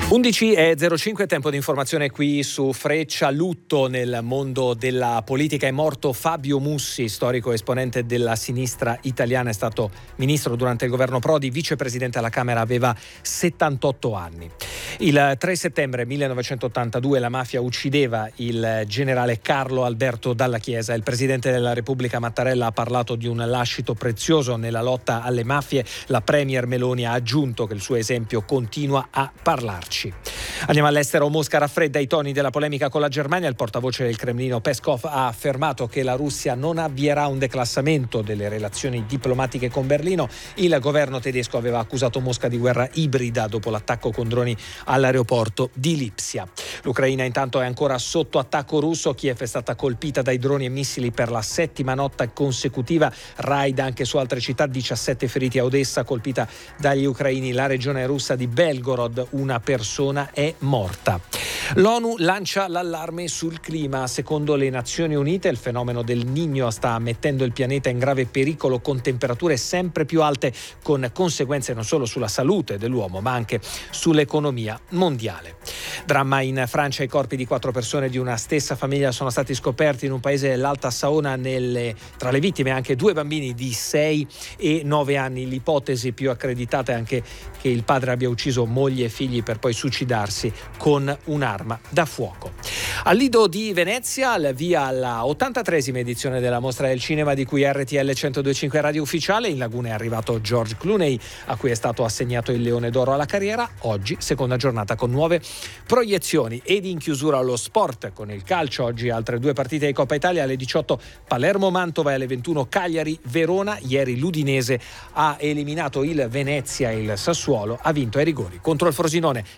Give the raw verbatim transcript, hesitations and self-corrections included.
undici e zero cinque, tempo di informazione qui su Freccia. Lutto nel mondo della politica. È morto Fabio Mussi, storico esponente della sinistra italiana. È stato ministro durante il governo Prodi, vicepresidente alla Camera, aveva settantotto anni. Il tre settembre millenovecentottantadue la mafia uccideva il generale Carlo Alberto Dalla Chiesa. Il presidente della Repubblica Mattarella ha parlato di un lascito prezioso nella lotta alle mafie. La premier Meloni ha aggiunto che il suo esempio continua a parlarci. Andiamo all'estero. Mosca raffredda i toni della polemica con la Germania. Il portavoce del Cremlino Peskov ha affermato che la Russia non avvierà un declassamento delle relazioni diplomatiche con Berlino. Il governo tedesco aveva accusato Mosca di guerra ibrida dopo l'attacco con droni all'aeroporto di Lipsia. L'Ucraina intanto è ancora sotto attacco russo. Kiev è stata colpita dai droni e missili per la settima notte consecutiva. Raid anche su altre città, diciassette feriti a Odessa, colpita dagli ucraini la regione russa di Belgorod. Una persona è morta. L'ONU lancia l'allarme sul clima. Secondo le Nazioni Unite il fenomeno del Niño sta mettendo il pianeta in grave pericolo, con temperature sempre più alte, con conseguenze non solo sulla salute dell'uomo ma anche sull'economia mondiale. Dramma in Francia. I corpi di quattro persone di una stessa famiglia sono stati scoperti in un paese dell'Alta Saona. Nelle, tra le vittime anche due bambini di sei e nove anni. L'ipotesi più accreditata è anche che il padre abbia ucciso moglie e figli per poi suicidarsi con un'arma da fuoco. Al Lido di Venezia, al via alla ottantatreesima edizione della Mostra del Cinema, di cui R T L centodue e cinque Radio Ufficiale. In laguna è arrivato George Clooney, a cui è stato assegnato il Leone d'Oro alla carriera. Oggi seconda giornata con nuove proiezioni. Ed in chiusura lo sport con il calcio. Oggi altre due partite di Coppa Italia. Alle diciotto Palermo-Mantova e alle ventuno Cagliari-Verona. Ieri l'Udinese ha eliminato il Venezia. Il Sassuolo ha vinto ai rigori contro il Frosinone.